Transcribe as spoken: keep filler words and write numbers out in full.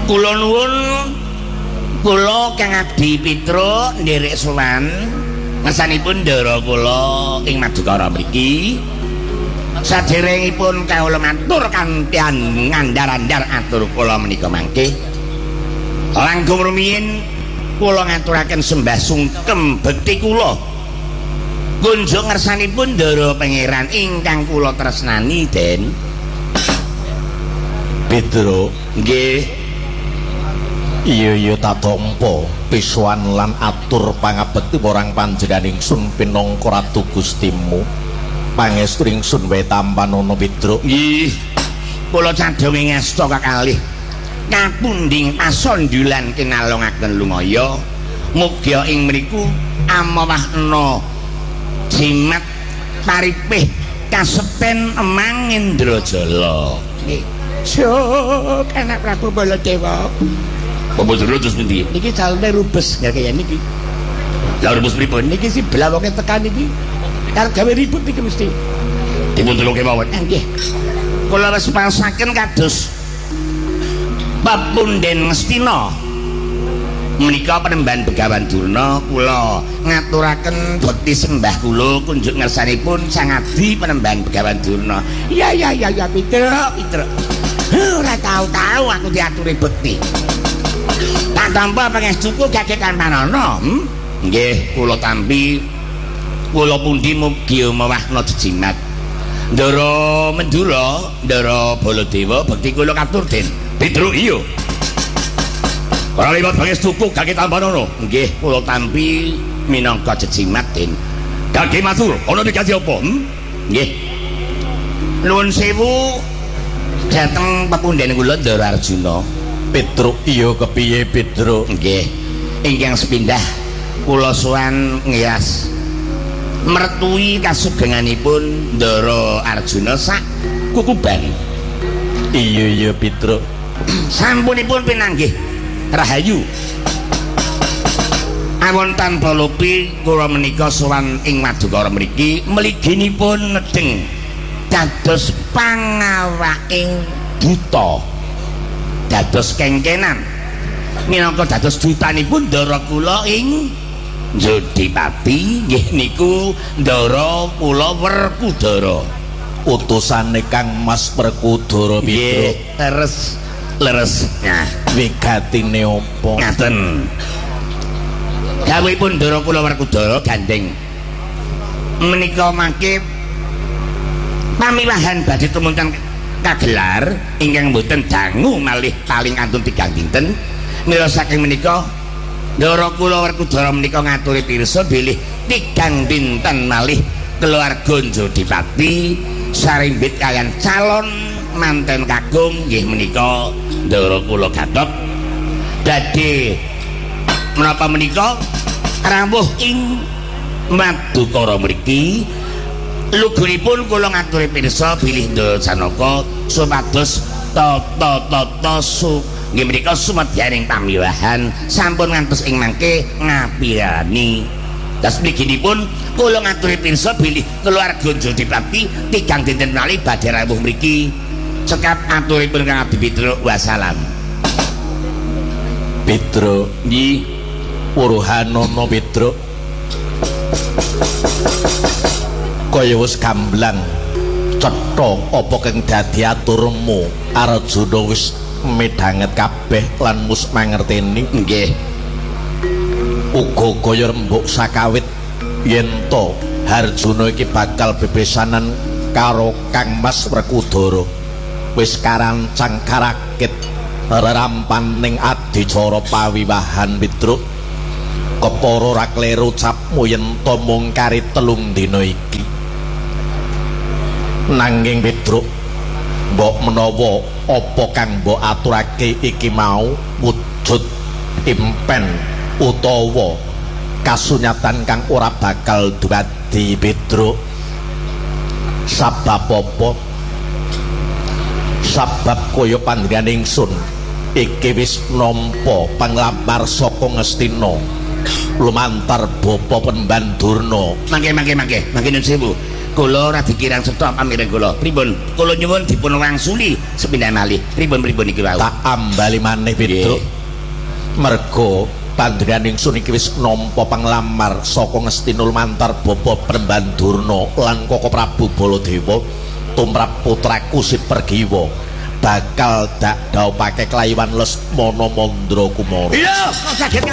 Kula nuwun kula Kang Abdi Pitruk nderek sowan ngersanipun ndara kula ing Madukara mriki. Saderengipun kawula matur kanthi ngandar-andar atur kula menika mangke. Langkung rumiyin kula ngaturaken sembah sungkem bekti kula kunjuk ngersanipun ndara pangeran ingkang kula tresnani Den. Pitruk, nggih. Iya iya tatompo pisuan lan atur pangabekti marang panjenengan ingsun pinangka Ratu Gustimu. Pangestu ingsun wae tampanana Pitruk. Nggih. Kula cadhonge ngasta kakalih kapundhing pasondulan kinalongaken lumaya mugia ing mriku amawahna jimat paripih kasepen emang Indrajala. Nggih. Syuk anak Prabu Baladewa. Bapak dulu terus nanti. Niki calonnya rubes nggak kayak niki. Lah rubes pripun? Niki sih belawangnya tekan niki. Kalau gawe ribut niki mesti. Ibu dulu kemauan. Nggih. Kula wis pasaken kados Papunden Ngastina. Menika Panembahan Begawan Durna kula ngaturaken bekti sembah kula kunjuk ngersanipun Sang Abdi Panembahan Begawan Durna. Iya iya iya ya Pitruk, Pitruk. Ora tahu-tahu aku diaturi bekti. Tak tampa pangestuku gagekan panana. Hmm? Nggih, kula tampi kula pundi mugi mawahna jejimat. Ndara Mendura, Ndara Baladewa bekti kula katur Den. Pitruk iya. Ora liwat pangestuku gagekan panana. Nggih, kula tampi minangka jejimat Den. Gage matur, ana mikasi apa? Hmm? Nggih. Nuwun sewu dhateng pepunden kula Ndara Arjuna. Pitruk iya kepiye Pitruk? Nggih. Ingkang sepindah kula sowan ngias mertui kasugenganipun Ndara Arjuna sak kukuban. Iya iya Pitruk. Sampunipun pinanggih rahayu. Awon tanpa lopi kula menika sowan ing Madukara mriki mliginipun nedeng dados pangawaking duta. Dados kengkenan minangka dados dutanipun Ndara kula ing Jodipati nggih niku Ndara kula Werkudara utusane Kang Mas Werkudara Pitruk. Leres leres nah wigatine apa ngaten gawipun Ndara kula Werkudara gandeng menika mangke pamilahan badhe tumunten kagelar ingkang mboten dangu malih paling antun tigang dinten mila saking menika Ndara kula Werkudara menika ngaturi pirsa bilih tigang dinten malih keluarga Jodipati sarimbit kaliyan calon manten kakung nggih menika Ndara kula Gatot badhe menapa menika rawuh ing Madukara mriki. Luguripun kula ngaturi pirsa bilih Ndara Janaka supados tata-tata su nggih menika sumedyaning pamiwahan sampun ngantos ing mangke ngapirani. Das mliginipun kula ngaturi pirsa bilih keluarga Jodipati tigang dinten malih badhe rawuh mriki. Cekap aturipun Kang Abdi Pitruk wassalam. Pitruk nggih Purhanana Pitruk. Kaya wis gamblang cetha apa kang dadi aturmu Arjuna wis medhanget kabeh lan mus mangerteni. Nggih. Uga kaya rembug sakawit yen to Arjuna iki bakal bebesanan karo Kang Mas Werkudara wis karancang karakit rerampaning adicara pawiwahan Pitruk. Kepara ora kleru capmu yen to mung kari telung dina iki. Nanging Pitruk mbok menawa apa kang mbok aturake iki mau wujud impen utawa kasunyatan kang ora bakal duwadi Pitruk. Sabab apa? Sabab kaya panjenengan ingsun iki wis nampa panglampar saka Ngastina lumantar Bapa Panembahan Durna. Mangke mangke mangke mangke nuwun sewu. kula ora dikirang setha pamireng kula. Pripun? Kula nyuwun dipun wangsuli sepindhah malih. Pripun-pripun iki wau? Tak ambali maneh Pedro. Mergo pandhenan ingsun iki wis nampa panglamar saka Ngastinul Mantar Bapa Prembandurna lan Koko Prabu Baladewa tumrap putraku Si Pergiwa bakal dak dhaupake kelahiwan Lesmana Mandra Kumara. Iya, kok saged